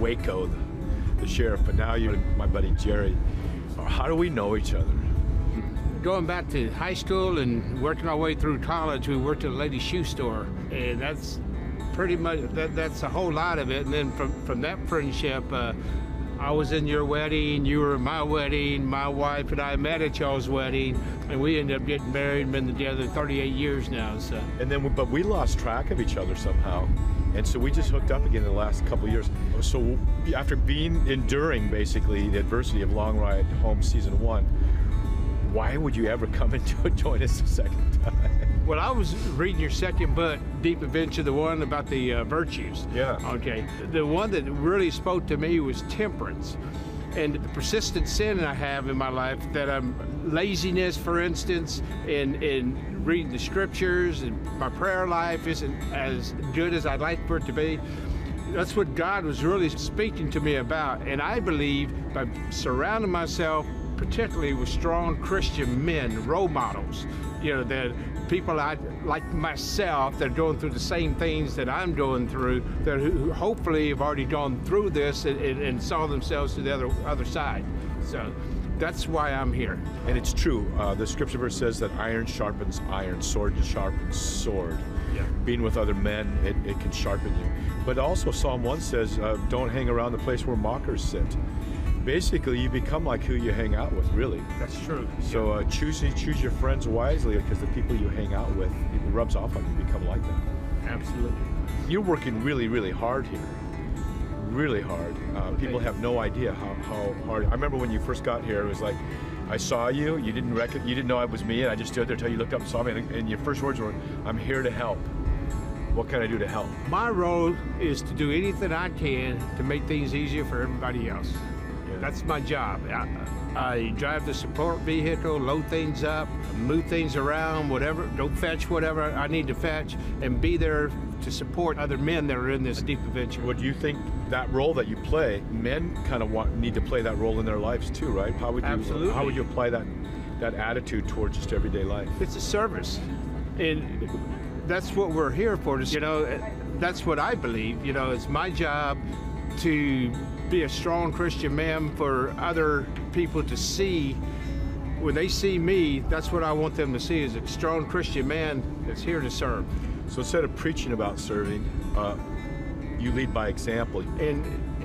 Waco, the sheriff, but now you're my buddy Jerry. How do we know each other? Going back to high school and working our way through college, we worked at a lady's shoe store, and that's pretty much that's a whole lot of it. And then from that friendship, I was in your wedding, you were at my wedding, my wife and I met at y'all's wedding, and we ended up getting married and been together 38 years now. So. And then, but we lost track of each other somehow, and so we just hooked up again in the last couple of years. So after enduring basically the adversity of Long Ride Home Season 1, why would you ever come and join us a second time? Well, I was reading your second book, Deep Adventure, the one about the virtues. Yeah. Okay. The one that really spoke to me was temperance. And the persistent sin I have in my life, that I'm laziness, for instance, in reading the scriptures, and my prayer life isn't as good as I'd like for it to be. That's what God was really speaking to me about. And I believe by surrounding myself particularly with strong Christian men, role models, that people like myself that are going through the same things that I'm going through, that who hopefully have already gone through this and saw themselves to the other side. So that's why I'm here. And it's true. The scripture verse says that iron sharpens iron, sword sharpens sword. Yeah. Being with other men, it can sharpen you. But also Psalm 1 says, don't hang around the place where mockers sit. Basically, you become like who you hang out with, really. That's true. So choose your friends wisely, because the people you hang out with, it rubs off on you, become like them. Absolutely. You're working really, really hard here. Really hard. People have no idea how hard. I remember when you first got here, it was like, I saw you, you didn't know I was me, and I just stood there until you looked up and saw me, and your first words were, I'm here to help. What can I do to help? My role is to do anything I can to make things easier for everybody else. That's my job. I drive the support vehicle, load things up, move things around, whatever, go fetch whatever I need to fetch, and be there to support other men that are in this deep adventure. Well, do you think that role that you play, men kind of need to play that role in their lives too, right? Absolutely. How would you apply that attitude towards just everyday life? It's a service, and that's what we're here for. That's what I believe. It's my job to be a strong Christian man for other people to see. When they see me, that's what I want them to see, is a strong Christian man that's here to serve. So instead of preaching about serving, you lead by example. And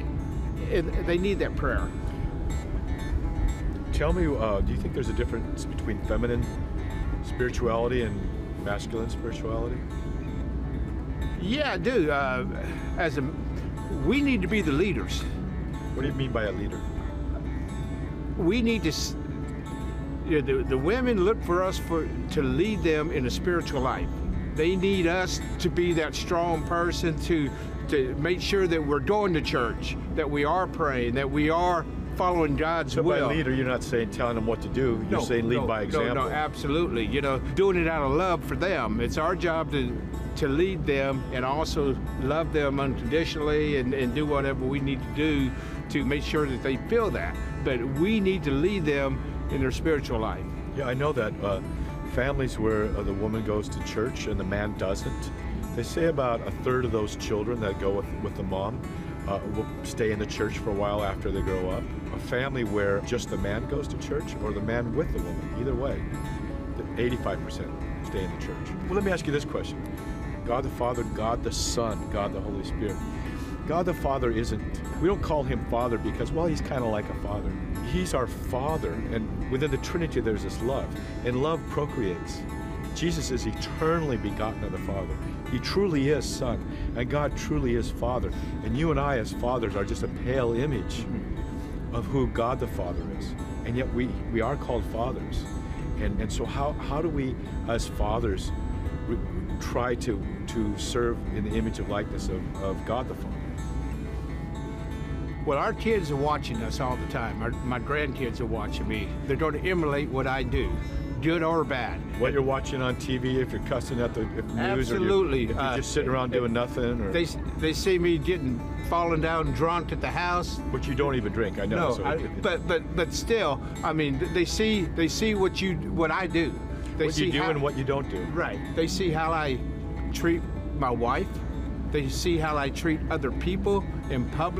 they need that prayer. Tell me, do you think there's a difference between feminine spirituality and masculine spirituality? Yeah, I do. We need to be the leaders. What do you mean by a leader? We need to, the women look for us to lead them in a spiritual life. They need us to be that strong person to make sure that we're going to church, that we are praying, that we are following God's will. So by leader, you're not telling them what to do. You're saying lead by example. No, absolutely. Doing it out of love for them. It's our job to lead them and also love them unconditionally and do whatever we need to do to make sure that they feel that. But we need to lead them in their spiritual life. Yeah, I know that families where the woman goes to church and the man doesn't, they say about a third of those children that go with the mom will stay in the church for a while after they grow up. A family where just the man goes to church or the man with the woman, either way, 85% stay in the church. Well, let me ask you this question. God the Father, God the Son, God the Holy Spirit. God the Father we don't call him Father because, well, he's kind of like a father. He's our Father, and within the Trinity there's this love, and love procreates. Jesus is eternally begotten of the Father. He truly is Son, and God truly is Father. And you and I as fathers are just a pale image of who God the Father is. And yet we are called fathers. And so how do we as fathers try to serve in the image of likeness of God the Father? Well, our kids are watching us all the time. My grandkids are watching me. They're going to emulate what I do, good or bad. What you're watching on TV, if you're cussing at the news, absolutely, or if you're just sitting around doing nothing, or they see me falling down drunk at the house, which you don't even drink. I know. No, but still, I mean, they see what I do. What you do and what you don't do. Right. They see how I treat my wife. They see how I treat other people in public.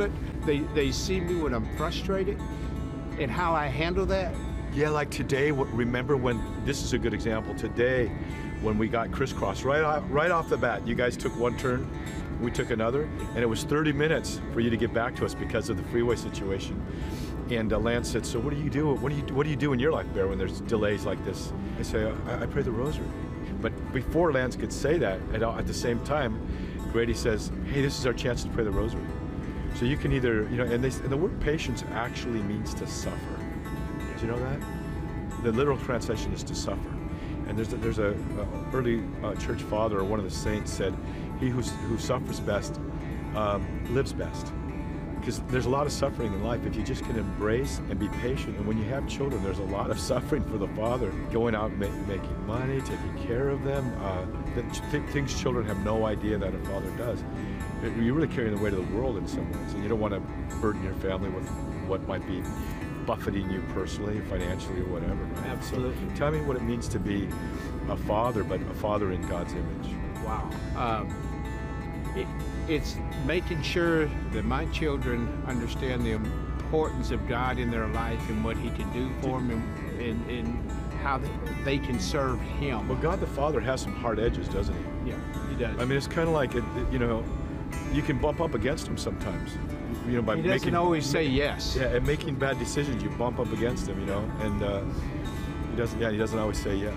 They see me when I'm frustrated and how I handle that. Yeah, like today, remember when, this is a good example, today when we got crisscrossed, right off the bat, you guys took one turn, we took another, and it was 30 minutes for you to get back to us because of the freeway situation. And Lance said, so what do you do? What do you do in your life, Bear, when there's delays like this? I say, I pray the rosary. But before Lance could say that, at the same time, Grady says, hey, this is our chance to pray the rosary. So you can either, and the word patience actually means to suffer. Do you know that? The literal translation is to suffer. And there's a early church father, or one of the saints, said, he who suffers best lives best. Because there's a lot of suffering in life. If you just can embrace and be patient, and when you have children, there's a lot of suffering for the father, going out making money, taking care of them, things children have no idea that a father does. You're really carrying the weight of the world in some ways, and you don't want to burden your family with what might be buffeting you personally, financially, or whatever. Right? Absolutely. So tell me what it means to be a father, but a father in God's image. Wow. It's making sure that my children understand the importance of God in their life and what He can do for them, and how they can serve Him. Well, God the Father has some hard edges, doesn't He? Yeah, He does. I mean, it's kind of like, you can bump up against Him sometimes. By He doesn't always say yes. Yeah, and making bad decisions, you bump up against Him, and He doesn't always say yes.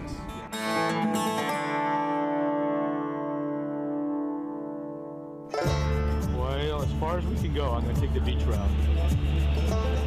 Well, as far as we can go, I'm going to take the beach route.